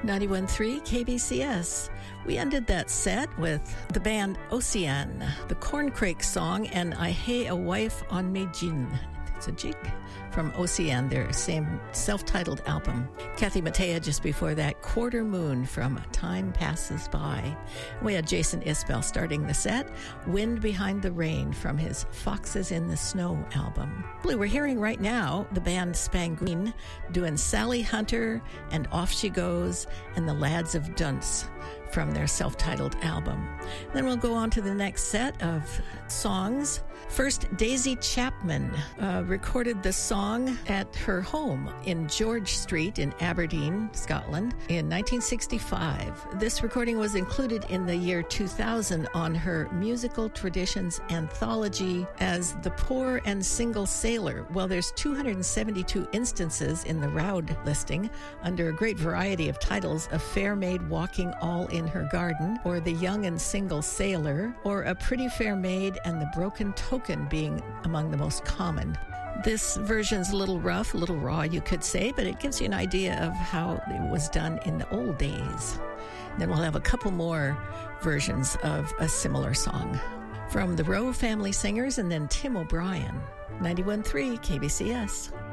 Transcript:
91.3 KBCS. We ended that set with the band Ocean, the Corncrake song, and I Hae a Wife on Me Jin. It's a jig from Ocean, their same self-titled album. Kathy Mattea just before that, Quarter Moon from Time Passes By. We had Jason Isbell starting the set, Wind Behind the Rain from his Foxes in the Snow album. We're hearing right now the band Spangreen doing Sally Hunter and Off She Goes and the Lads of Dunce from their self-titled album. Then we'll go on to the next set of songs. First, Daisy Chapman recorded the song at her home in George Street in Aberdeen, Scotland, in 1965. This recording was included in the year 2000 on her Musical Traditions anthology as The Poor and Single Sailor. Well, there's 272 instances in the Roud listing under a great variety of titles: A Fair Maid Walking All in Her Garden, or The Young and Single Sailor, or A Pretty Fair Maid and the Broken Token being among the most common. This version's a little rough, a little raw, you could say, but it gives you an idea of how it was done in the old days. Then we'll have a couple more versions of a similar song from the Rowe Family Singers and then Tim O'Brien. 91.3 KBCS.